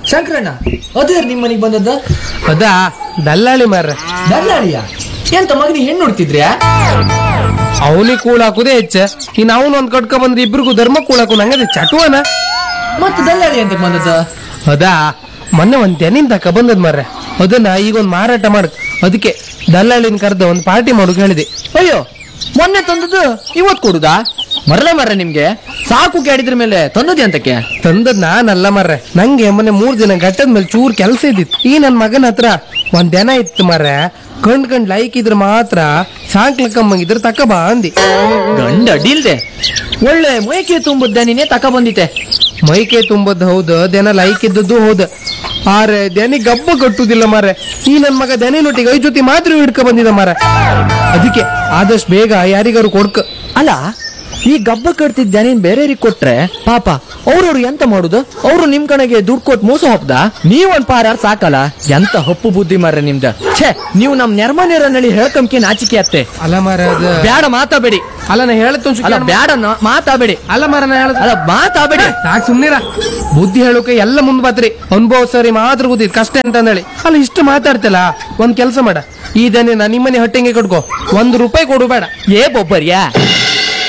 ಶಂಕರಣ್ಣ, ಅದೇ ನಿಮ್ಮ ಮನೆಗೆ ಬಂದದ್ದ? ಅದಾ ದಲ್ಲಾಳಿ ಮಾರ್ರೆ. ದಲ್ಲಾಳಿಯ? ಎಂತ ಮಗನಿಗೆ ಹೆಣ್ಣು ಹುಡ್ತಿದ್ರ್ಯಾ? ಅವನಿಗೆ ಕೂಳಾಕುದೇ ಹೆಚ್ಚ, ಇನ್ ಅವನು ಒಂದ್ ಕಟ್ಕ ಬಂದ್ರೆ ಇಬ್ರಿಗೂ ಧರ್ಮ ಕೂಳಾಕು ನಂಗದೆ ಚಟುವನ. ಮತ್ತೆ ದಲ್ಲಾಳಿ ಅಂತ ಬಂದದ್ದ? ಅದಾ ಮೊನ್ನೆ ಒಂದ್ ತೆನಿನ್ ತಕ ಬಂದದ್ ಮಾರ್ರೆ. ಅದನ್ನ ಈಗ ಒಂದ್ ಮಾರಾಟ ಮಾಡಕ್, ಅದಕ್ಕೆ ದಲ್ಲಾಳಿನ ಕರೆದ ಒಂದ್ ಪಾರ್ಟಿ ಮಾಡೋಕ್ ಹೇಳಿದೆ. ಅಯ್ಯೋ, ಮೊನ್ನೆ ತಂದದ್ದು ಇವತ್ ಕೊಡುದಾ? ಮರಲ ನಿಮ್ಗೆ ಸಾಕು ಕೇಳಿದ್ರ ಮೇಲೆ ತಂದದ್ದೆ ಅಂತಕ್ಕೆ? ತಂದದ್ ನಾನಲ್ಲ ಮಾರ್ರೆ, ನಂಗೆ ಮೊನ್ನೆ 3 ದಿನ ಗಟ್ಟದ ಮೇಲೆ ಚೂರ್ ಕೆಲಸ ಇದ್ದಿತ್ತು. ಈ ನನ್ ಮಗನ ಹತ್ರ ಒಂದ್ ದನ ಇತ್ತು ಮಾರ್ರೆ. ಕಂಡ್ ಲೈಕ್ ಇದ್ರ ಮಾತ್ರ ಸಾಂಕ್ಲಕ್ಕಮ್ಮಂಗಿದ್ರ ತಕ ಬಾ ಅಂದಿ. ಗಂಡ ಅಡ್ಡಿಲ್ದೆ ಒಳ್ಳೆ ಮೈಕೆ ತುಂಬುದ್ದ ನೀನೇ ತಕ ಬಂದಿತ್ತೆ. ಮೈಕೆ ತುಂಬದ್ ಹೌದು, ದನ ಲೈಕ್ ಇದ್ದದ್ದು ಹೌದು. ಆರೆ ದನಿ ಗಬ್ಬ ಕಟ್ಟುದಿಲ್ಲ ಮಾರ್ರೆ. ಈ ನನ್ ಮಗ ದನಿನೊಟ್ಟಿಗೆ 5 ಜೊತೆ ಮಾತ್ರ ಹಿಡ್ಕ ಬಂದಿದ ಮಾರ್ರೆ. ಅದಕ್ಕೆ ಆದಷ್ಟು ಬೇಗ ಯಾರಿಗಾರು ಕೊಡ್ಕ. ಅಲ್ಲ, ಈ ಗಬ್ಬ ಕಟ್ತಿದ್ದ ನೀನ್ ಬೇರೆಯವ್ರಿಗೆ ಕೊಟ್ರೆ ಪಾಪ ಅವ್ರವ್ರು ಎಂತ ಮಾಡುದು? ಅವ್ರು ನಿಮ್ ಕಡೆಗೆ ದುಡ್ಡು ಕೊಟ್ಟು ಮೋಸ ಹೊಪ್ಪದ? ನೀವೊಂದ್ ಪಾರಾರ್ ಸಾಕಲ್ಲ. ಎಂತ ಹಪ್ಪು ಬುದ್ಧಿ ಮಾರ್ರೆ ನಿಮ್ದ. ಛೇ, ನೀವು ನಮ್ ನೆರ್ಮನೇರನಲ್ಲಿ ಹೇಳ್ಕಂಕೆ ನಾಚಿಕೆ ಅತ್ತೆ. ಅಲ್ಲ ಮಾರ್ರೆ, ಅದು ಬ್ಯಾಡ ಮಾತಾಬೇಡಿ. ಅಲ್ಲ ನಾ ಹೇಳತ್ತ ಬ್ಯಾಡ ಮಾತಾಬೇಡಿ. ಅಲ್ಲ ಮಾರ್ರೆ, ನಾ ಹೇಳ ಮಾತಾಬೇಡಿ. ಸಾಕು ಸುಮ್ನಿರ. ಬುದ್ಧಿ ಹೇಳೋಕೆ ಎಲ್ಲ ಮುಂದ್ ಬಾತ್ರಿ. ಅನುಭವ ಸರಿ ಮಾತ್ರ ಗೊತ್ತಿದ್ ಕಷ್ಟ ಅಂತ ಹೇಳಿ. ಅಲ್ಲ ಇಷ್ಟು ಮಾತಾಡ್ತಿಲ್ಲ, ಒಂದ್ ಕೆಲ್ಸ ಮಾಡ, ಈ ದನ ನಿಮ್ಮನೆ ಹೊಟ್ಟೆಗೆ ಕಟ್ಕೋ, 1 ರೂಪಾಯಿ ಕೊಡು ಬೇಡ. ಏ ಬೊಬ್ಬರ್ಯಾ,